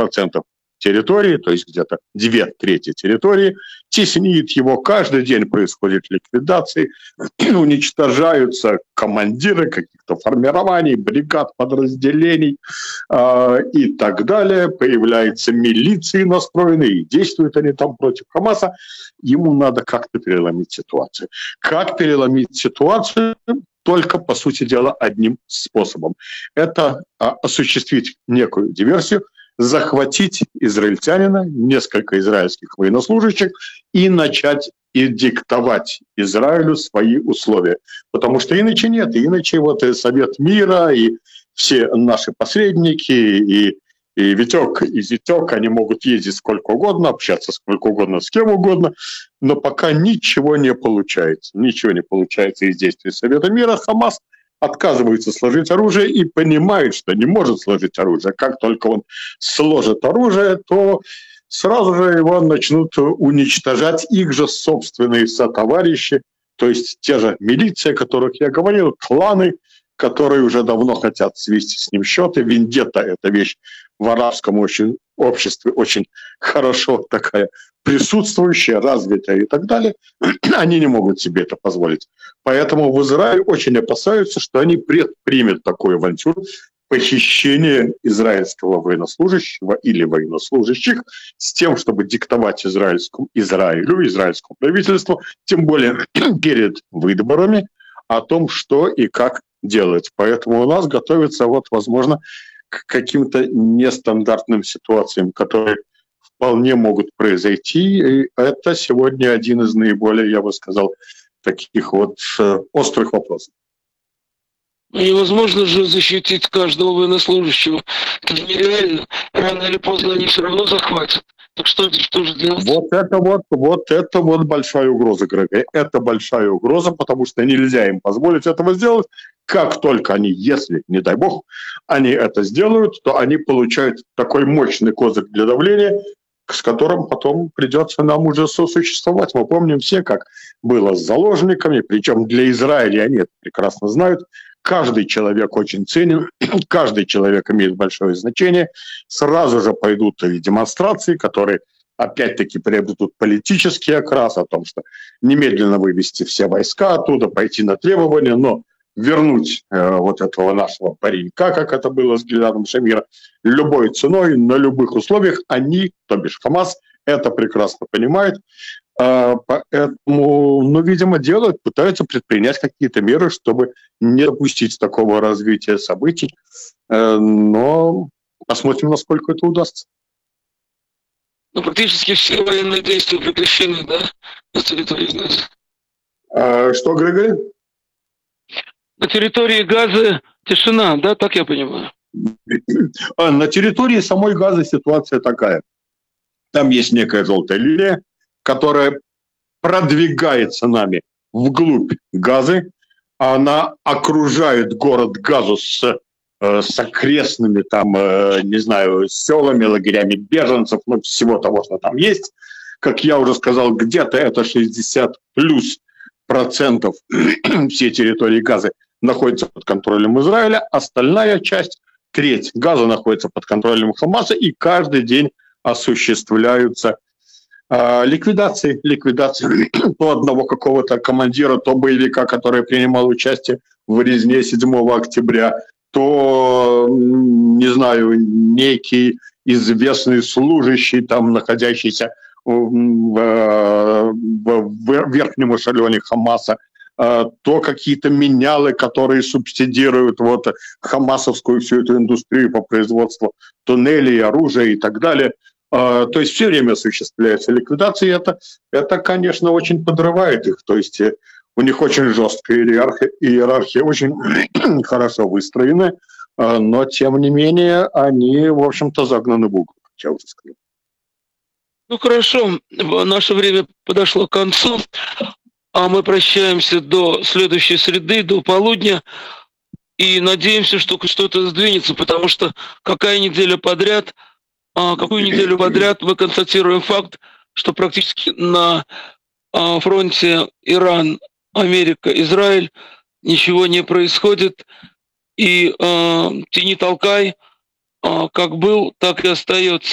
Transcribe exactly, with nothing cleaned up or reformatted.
процентов территории, то есть где-то две трети территории, теснит его, каждый день происходит ликвидации, уничтожаются командиры каких-то формирований, бригад, подразделений э, и так далее, появляются милиции настроенные, и действуют они там против Хамаса. Ему надо как-то переломить ситуацию. Как переломить ситуацию? Только, по сути дела, одним способом. Это а, осуществить некую диверсию, захватить израильтянина, несколько израильских военнослужащих и начать и диктовать Израилю свои условия. Потому что иначе нет, иначе вот и Совет мира, и все наши посредники, и, и Витек, и Зятек, они могут ездить сколько угодно, общаться сколько угодно, с кем угодно, но пока ничего не получается. Ничего не получается из действий Совета мира. Хамас отказывается сложить оружие и понимает, что не может сложить оружие. Как только он сложит оружие, то сразу же его начнут уничтожать их же собственные сотоварищи, то есть те же милиции, о которых я говорил, кланы, которые уже давно хотят свести с ним счеты. Вендетта – это вещь в арабском очень, обществе очень хорошо такая присутствующая, развитая и так далее. Они не могут себе это позволить. Поэтому в Израиле очень опасаются, что они предпримут такую авантюру, похищение израильского военнослужащего или военнослужащих с тем, чтобы диктовать израильскому Израилю, израильскому правительству, тем более перед выборами, о том, что и как делать. Поэтому у нас готовится, вот, возможно, к каким-то нестандартным ситуациям, которые вполне могут произойти. И это сегодня один из наиболее, я бы сказал, таких вот острых вопросов. Невозможно же защитить каждого военнослужащего. Это нереально. Рано или поздно они все равно захватят. Так что, что же делать? Вот это вот, вот это вот большая угроза, Грегори. Это большая угроза, потому что нельзя им позволить этого сделать. Как только они, если, не дай бог, они это сделают, то они получают такой мощный козырь для давления, с которым потом придется нам уже сосуществовать. Мы помним все, как было с заложниками, причем для Израиля они это прекрасно знают. Каждый человек очень ценен, каждый человек имеет большое значение. Сразу же пойдут и демонстрации, которые опять-таки приобретут политический окрас, о том, что немедленно вывести все войска оттуда, пойти на требования, но вернуть э, вот этого нашего паренька, как это было с Гиладом Шамира, любой ценой, на любых условиях. Они, то бишь Хамас, это прекрасно понимают. Э, поэтому, ну, видимо, делают, пытаются предпринять какие-то меры, чтобы не допустить такого развития событий. Э, но посмотрим, насколько это удастся. Ну, практически все военные действия прекращены, да, на территории Газы? Э, что, Григорий? На территории Газы тишина, да, так я понимаю? На территории самой Газы ситуация такая. Там есть некая желтая линия, которая продвигается нами вглубь Газы. Она окружает город Газу с, с окрестными, там, не знаю, селами, лагерями беженцев, ну, всего того, что там есть. Как я уже сказал, где-то это шестьдесят плюс процентов всей территории Газы находится под контролем Израиля, остальная часть, треть Газа находится под контролем Хамаса, и каждый день осуществляются э, ликвидации, ликвидации то одного какого-то командира, то боевика, который принимал участие в резне седьмого октября, то, не знаю, некий известный служащий, там находящийся в, в, в верхнем эшелоне Хамаса, то какие-то менялы, которые субсидируют вот хамасовскую всю эту индустрию по производству туннелей, оружия и так далее. То есть все время осуществляется ликвидация, и это, это, конечно, очень подрывает их. То есть у них очень жесткая иерархия, иерархия очень хорошо выстроена, но, тем не менее, они, в общем-то, загнаны в угол, как я уже сказал. Ну, хорошо, наше время подошло к концу. А мы прощаемся до следующей среды, до полудня, и надеемся, что что-то сдвинется, потому что какая неделя подряд, какую неделю подряд мы констатируем факт, что практически на фронте Иран, Америка, Израиль ничего не происходит, и тяни толкай, как был, так и остается.